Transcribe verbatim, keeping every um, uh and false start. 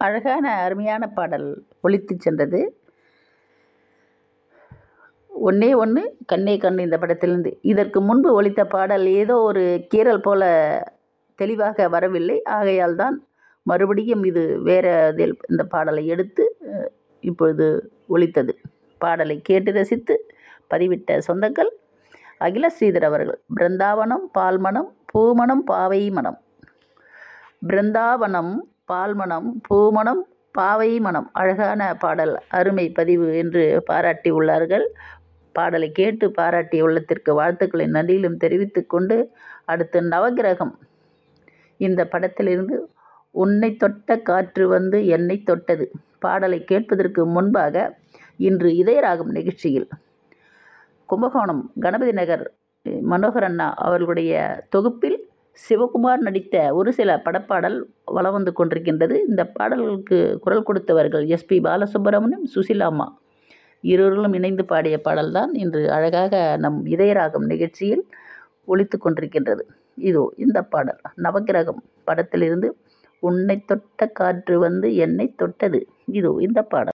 அழகான அருமையான பாடல் ஒலித்து சென்றது. ஒன்றே ஒன்று கண்ணே கண்ணு இந்த படத்திலிருந்து. இதற்கு முன்பு ஒலித்த பாடல் ஏதோ ஒரு கீறல் போல தெளிவாக வரவில்லை. ஆகையால் தான் மறுபடியும் இது வேற இதில் இந்த பாடலை எடுத்து இப்பொழுது ஒலித்தது. பாடலை கேட்டு ரசித்து பதிவிட்ட சொந்தங்கள் அகில ஸ்ரீதர் அவர்கள். பிருந்தாவனம் பால்மணம் பூமணம் பாவை மணம். பிருந்தாவனம் பால்மணம் பூமணம் பாவை மணம். அழகான பாடல், அருமை பதிவு என்று பாராட்டி உள்ளார்கள். பாடலை கேட்டு பாராட்டிய உள்ளத்திற்கு வாழ்த்துக்களை நன்றியிலும் தெரிவித்து கொண்டு அடுத்து நவகிரகம் இந்த படத்திலிருந்து உன்னை தொட்ட காற்று வந்து என்னை தொட்டது பாடலை கேட்பதற்கு முன்பாக இன்று இதயராகம் நிகழ்ச்சியில் கும்பகோணம் கணபதி நகர் மனோகர் அண்ணா அவர்களுடைய தொகுப்பில் சிவகுமார் நடித்த ஒரு சில படப்பாடல் வலம் வந்து கொண்டிருக்கின்றது. இந்த பாடல்களுக்கு குரல் கொடுத்தவர்கள் எஸ்பி பாலசுப்ரமணியம், சுசிலாம்மா இருவர்களும் இணைந்து பாடிய பாடல்தான் இன்று அழகாக நம் இதயராகம் நிகழ்ச்சியில் ஒலித்து கொண்டிருக்கின்றது. இதோ இந்த பாடல் நவகிரகம் படத்திலிருந்து உன்னை தொட்ட காற்று வந்து என்னை தொட்டது. இதோ இந்த பாடல்.